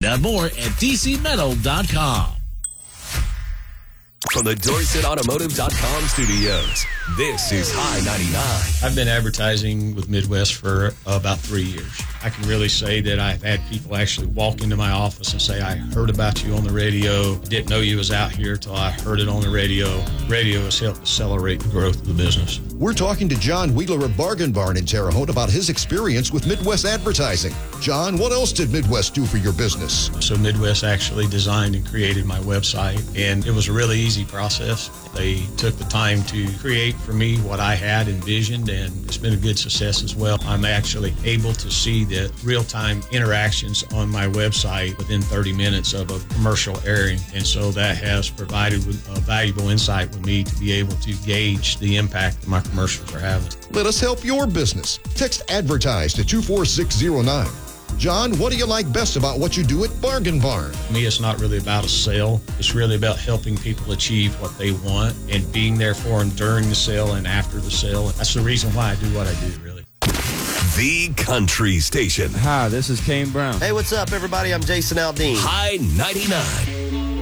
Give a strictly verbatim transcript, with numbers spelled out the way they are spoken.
out more at d c metal dot com. From the Dorset Automotive dot com studios, this is High ninety-nine. I've been advertising with Midwest for about three years. I can really say that I've had people actually walk into my office and say, I heard about you on the radio. Didn't know you was out here till I heard it on the radio. Radio has helped accelerate the growth of the business. We're talking to John Wheeler of Bargain Barn in Terre Haute about his experience with Midwest advertising. John, what else did Midwest do for your business? So Midwest actually designed and created my website, and it was a really easy process. They took the time to create for me what I had envisioned, and it's been a good success as well. I'm actually able to see the real-time interactions on my website within thirty minutes of a commercial airing, and so that has provided with a valuable insight with me to be able to gauge the impact that my commercials are having. Let us help your business. Text ADVERTISE to two four six zero nine. John, what do you like best about what you do at Bargain Barn? For me, it's not really about a sale. It's really about helping people achieve what they want and being there for them during the sale and after the sale. That's the reason why I do what I do, really. The Country Station. Hi, this is Kane Brown. Hey, what's up, everybody? I'm Jason Aldean. High ninety-nine.